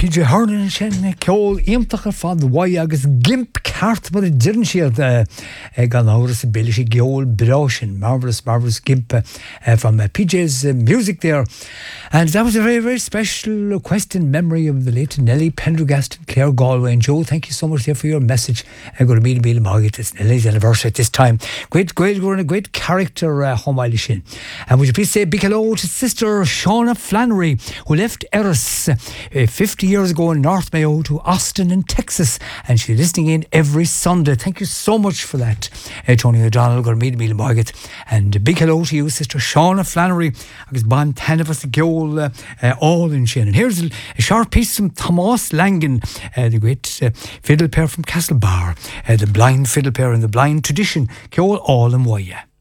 PJ Hernan sin ceol íomtacha fan bhaid agus gimp ceart mar a d'iran siad gan áras a béile sé geol brausin, marvellous gimp from PJ's music there. And that was a very, very special quest in memory of the late Nellie Pendergast and Claire Galway. And Joe, thank you so much there for your message. I'm going to meet Margaret. It's Nellie's anniversary at this time. Great character, Homaili Shin. And would you please say a big hello to Sister Shauna Flannery, who left Eris 50 years ago in North Mayo to Austin in Texas, and she's listening in every Sunday. Thank you so much for that, Tony O'Donnell. Going to meet Margaret. And a big hello to you, Sister Shauna Flannery. Agus ban 10 of us geol all in Shin. And here's a short piece from Thomas Langan, the great fiddle player from Castlebar, the blind fiddle player in the blind tradition. Geol all in Waya.